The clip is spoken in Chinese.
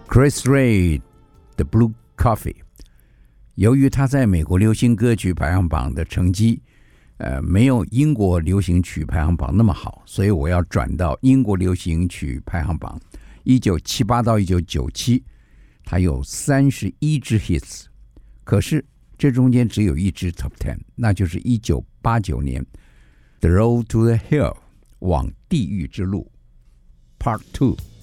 Chris Rea 的 Blue Coffee。 由于他在美国流行歌曲排行榜的成绩没有英国流行曲排行榜那么好，所以我要转到英国流行曲排行榜。1978到1997他有31支 hits， 可是这中间只有一支 Top 10， 那就是1989年 The Road to the Hill 往地狱之路 Part 2。